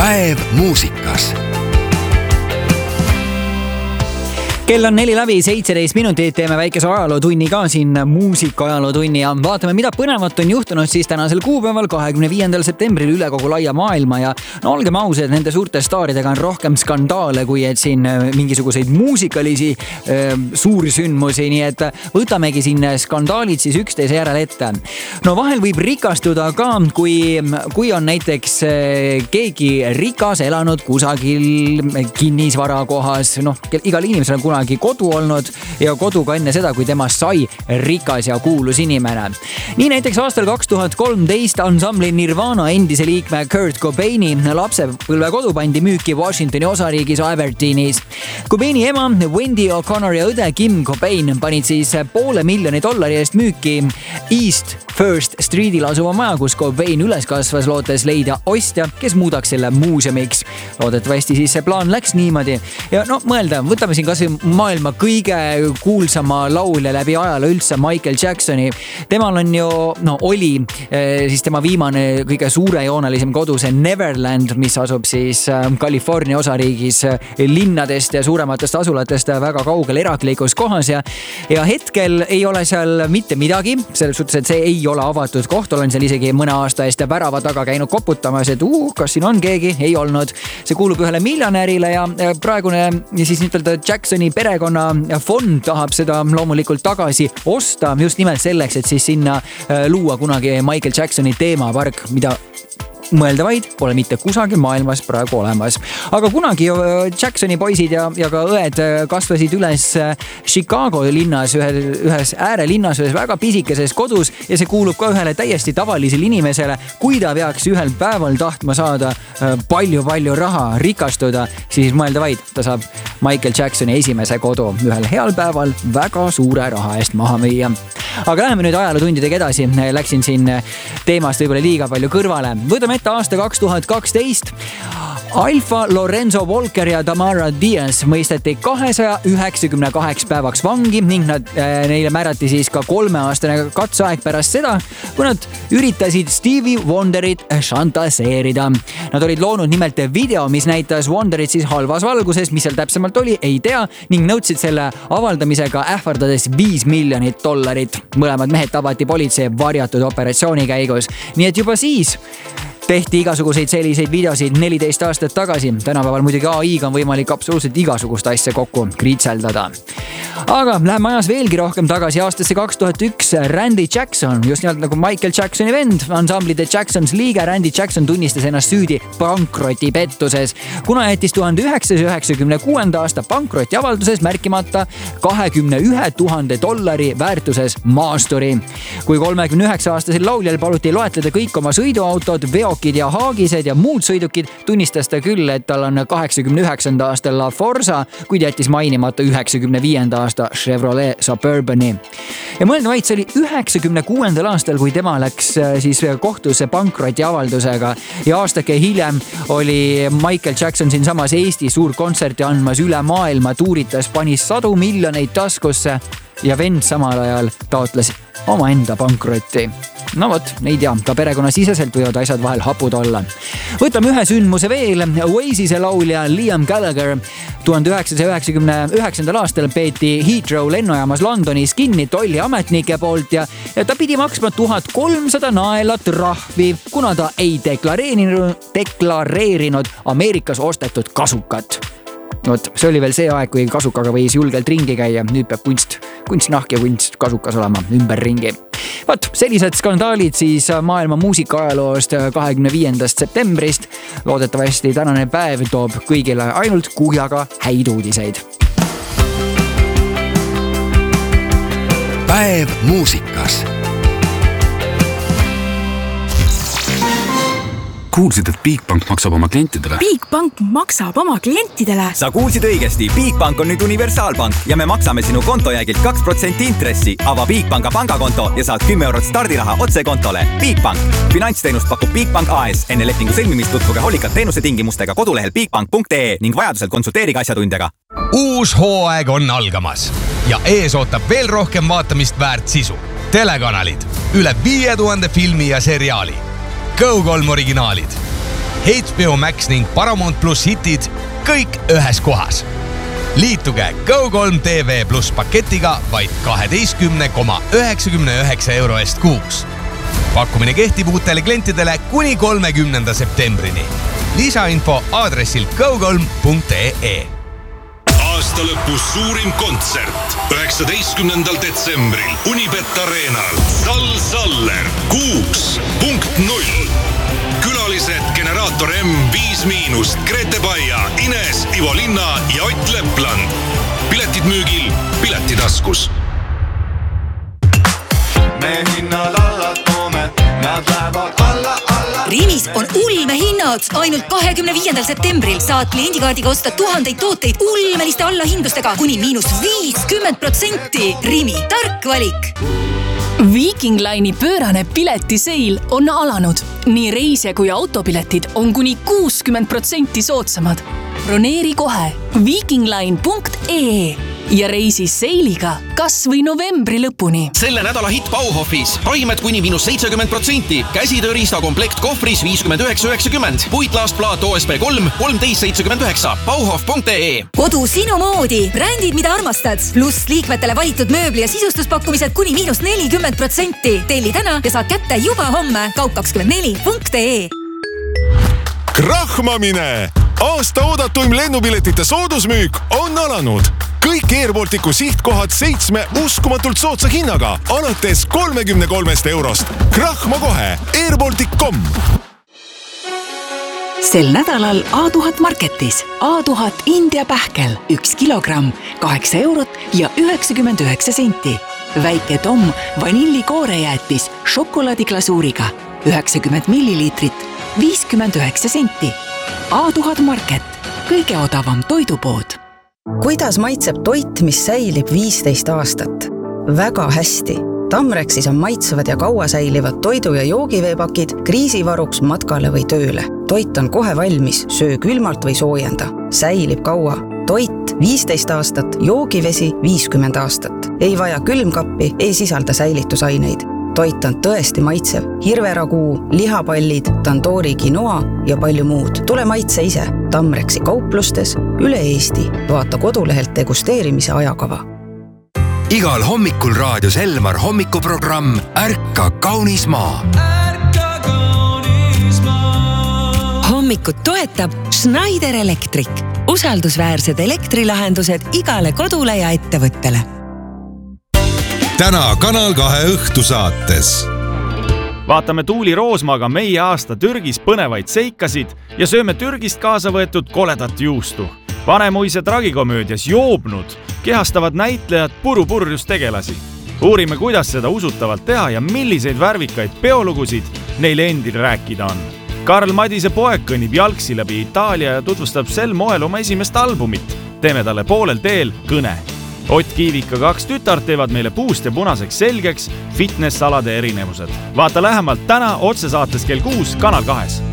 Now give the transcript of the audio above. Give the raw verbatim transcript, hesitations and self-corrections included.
Päev muusikas. Kell on neli läbi seitseteist minutit, teeme väikese ajalootunni ka siin, muusika ajalootunni ja vaatame, mida põnevat on juhtunud siis tänasel kuupäeval, kahekümne viiendal septembril üle kogu laia maailma ja no olgem ausad, nende suurte staaridega on rohkem skandaale, kui et siin mingisuguseid muusikalisi äh, suursündmusi, nii et võtamegi siin skandaalid siis üksteise järel ette. No vahel võib rikastuda ka, kui, kui on näiteks äh, keegi rikas elanud kusagil kinnisvarakohas, noh, igal inimesel on kunagi kodu olnud ja kodu ka enne seda, kui tema sai rikas ja kuulus inimene. Nii näiteks aastal kaks tuhat kolmteist ansambli Nirvana endise liikme Kurt Cobaini lapsepõlve kodu pandi müüki Washingtoni osariigis Aberteenis. Cobaini ema Wendy O'Connor ja õde Kim Cobain panid siis poole miljoni dollari eest müüki East First Streetil asuva maja, kus Cobain üles kasvas, lootes leida ostja, kes muudaks selle muuseumiks. Loodetavasti siis see plaan läks niimoodi. Ja no mõelda, võtame siin kas maailma kõige kuulsama laulja läbi ajaloo üldse Michael Jacksoni. Temal on ju, no oli siis tema viimane kõige suurejoonelisem kodu, see Neverland, mis asub siis California osariigis linnadest ja suurematest asulatest väga kaugel eraklikus kohas ja, ja hetkel ei ole seal mitte midagi, selles suhtes, et see ei ole avatud koht, olen seal isegi mõne aasta eest värava taga käinud koputamas, et uh, kas siin on keegi, ei olnud. See kuulub ühele miljonärile ja praegune ja siis ütelda Jacksoni perekonna fond tahab seda loomulikult tagasi osta just nimelt selleks, et siis sinna luua kunagi Michael Jacksoni teemapark, mida mõelda vaid pole mitte kusagil maailmas praegu olemas. Aga kunagi Jacksoni poisid ja, ja ka õed kasvasid üles Chicago linnas, ühe, ühes äärelinnas, ühes väga pisikeses kodus ja see kuulub ka ühele täiesti tavalisele inimesele. Kui ta peaks ühel päeval tahtma saada palju-palju raha, rikastuda, siis mõelda vaid, ta saab Michael Jacksoni esimese kodu ühel heal päeval väga suure raha eest maha müüa. Aga läheme nüüd ajalootundidega edasi. Läksin siin teemast võib-olla liiga palju kõrvale. Võtame ette aasta kaks tuhat kaksteist. Alfa Lorenzo Walker ja Tamara Diaz mõisteti kahesaja üheksakümne kaheks päevaks vangi ning nad, äh, neile määrati siis ka kolmeaastane katseaeg pärast seda, kui nad üritasid Stevie Wonderit šantaseerida. Nad olid loonud nimelt video, mis näitas Wonderit siis halvas valguses, mis seal täpsemalt oli, ei tea, ning nõudsid selle avaldamisega ähvardades viis miljonit dollarit. Mõlemad mehed tabati politsei varjatud operatsiooni käigus. Nii et juba siis tehti igasuguseid selliseid videosid neliteist aastat tagasi. Tänapäeval muidugi A I-ga on võimalik absoluutselt igasugust asja kokku kritseldada. Aga läheme ajas veelgi rohkem tagasi aastasse kaks tuhat üks. Randy Jackson, just nimelt nagu Michael Jacksoni vend, ansambli The Jacksons liige, Randy Jackson tunnistas ennast süüdi pankrotipettuses, kuna jättis tuhande üheksasaja üheksakümne kuuenda aasta pankrotiavalduses märkimata kahekümne ühe tuhande dollari väärtuses maasturi. Kui kolmekümne üheksa aastasel lauljal paluti loetleda kõik oma sõiduautod, veokid ja haagised ja muud sõidukid, tunnistas ta küll, et tal on kaheksakümne üheksanda aasta La Forza, kuid jättis mainimata üheksakümne viienda aasta Chevrolet Suburbani. Ja mõelda vaid, see oli üheksakümne kuuendal aastal, kui tema läks siis kohtusse pankrotiavaldusega ja aastake hiljem oli Michael Jackson siin samas Eesti suur kontserti andmas üle maailma, tuuritas, pani sadu miljoneid taskusse ja vend samal ajal taotles omaenda pankrotti. No vot, ei tea, ka perekonnasiseselt võivad asjad vahel hapud olla. Võtame ühe sündmuse veel. Oasise laulja Liam Gallagher tuhande üheksasaja üheksakümne üheksandal aastal peeti Heathrow lennujaamas Londonis kinni tolliametnike poolt ja, ja ta pidi maksma tuhat kolmsada naela trahvi, kuna ta ei deklareerinud, deklareerinud Ameerikas ostetud kasukat. Vot, see oli veel see aeg, kui kasukaga võis julgelt ringi käia. Nüüd peab kunst, kunstnahk ja kunst kasukas olema ümber ringi. Vot, sellised skandaalid siis maailma muusika ajaloost kahekümne viiendast septembrist. Loodetavasti tänane päev toob kõigile ainult kuhjaga häid uudiseid. Päev muusikas. Kuulsid, et Bigbank maksab oma klientidele? Bigbank maksab oma klientidele? Sa kuulsid õigesti. Bigbank on nüüd universaalpank ja me maksame sinu kontojäägilt kaks protsenti intressi. Ava Bigbanka pangakonto ja saad kümme eurot stardiraha otse kontole. Bigbank. Finantsteenust pakub Bigbank A S. Enne lepingu sõlmimist tutvuge hoolikalt teenuse tingimustega kodulehel bigbank punkt ee ning vajadusel konsulteerige asjatundjaga. Uus hooaeg on algamas ja ees ootab veel rohkem vaatamist väärt sisu. Telekanalid, üle viie tuhande filmi ja seriaali. Go kolm originaalid. H B O Max ning Paramount Plus hitid kõik ühes kohas. Liituge Go kolm T V Plus paketiga vaid kaheteistkümne koma üheksakümne üheksa euro eest kuus. Pakkumine kehtib uutele klientidele kuni kolmekümnenda septembrini. Lisainfo aadressil go kolm punkt e e. Aasta lõpus suurim kontsert üheksateistkümnendal detsembril Unibet Arenal. Sal Saller kuus punkt null. Külalised Generaator M viis miinust, Grete Baia, Ines, Ivo Linna ja Ott Lepland. Piletid müügil Piletitaskus. Me hinnad alla toome, nad lähevad alla, alla. Rimis on ulmehinnad. Ainult kahekümne viiendal septembril saad kliendikaardiga osta tuhandeid tooteid ulmeliste allahindlustega kuni miinus viiskümmend protsenti. Rimi, tark valik. Viking Line'i pöörane piletiseil on alanud. Nii reisija kui autopiletid on kuni kuuskümmend protsenti soodsamad. Broneeri kohe vikingline punkt e e ja reisi seiliga kas või novembri lõpuni. Selle nädala hitt Bauhofis. Raimed kuni miinus seitsekümmend protsenti. Käsitööriista komplekt kohvris viiskümmend üheksa üheksakümmend. Puitlaastplaat O S B kolm kolmteist seitsekümmend üheksa. Bauhof punkt e e. Kodu sinu moodi. Brändid, mida armastad. Pluss liikmetele valitud mööbli ja sisustuspakkumised kuni miinus nelikümmend protsenti. Telli täna ja saad kätte juba homme. kaup kakskümmend neli punkt e e. Krahmamine! Aasta oodatuim lennupiletite soodusmüük on alanud. Kõik Air Balticu sihtkohad seitsme uskumatult soodsa hinnaga, alates kolmekümne kolmest eurost. Krahma kohe air baltic punkt com. Sel nädalal A tuhat marketis. A tuhat India pähkel, üks kilogramm, kaheksa eurot ja üheksakümmend üheksa senti. Väike Tom vanillikoorejäätis šokolaadiglasuuriga, üheksakümmend milliliitrit, viiskümmend üheksa senti. A tuhat market, kõige odavam toidupood. Kuidas maitseb toit, mis säilib viisteist aastat? Väga hästi. Tamrexis on maitsevad ja kaua säilivad toidu- ja joogiveepakid kriisivaruks matkale või tööle. Toit on kohe valmis, söö külmalt või soojenda. Säilib kaua. Toit viisteist aastat, joogivesi viiskümmend aastat. Ei vaja külmkappi, ei sisalda säilitusaineid. Toit on tõesti maitsev. Hirveraguu, lihapallid, tandoori quinoa ja palju muud. Tule maitse ise. Tamrexi kauplustes üle Eesti. Vaata kodulehelt degusteerimise ajakava. Igal hommikul raadios Elmar hommikuprogramm Ärka kaunis maa. Hommikut toetab Schneider Electric. Usaldusväärsed elektrilahendused igale kodule ja ettevõttele. Täna Kanal kahe õhtusaates. Vaatame Tuuli Roosmaga meie aasta Türgis põnevaid seikasid ja sööme Türgist kaasa võetud koledat juustu. Vanemuise tragikomöödias Joobnud kehastavad näitlejad purupurjus tegelasi. Uurime, kuidas seda usutavalt teha ja milliseid värvikaid peolugusid neile endil rääkida on. Karl Madise poeg kõnnib jalgsi läbi Itaalia ja tutvustab sel moel oma esimest albumit. Teeme talle poolel teel kõne. Ott Kiivika kaks tütart teevad meile puust ja punaseks selgeks fitness-salade erinevused. Vaata lähemalt täna otsesaates kell kuus Kanal kahes.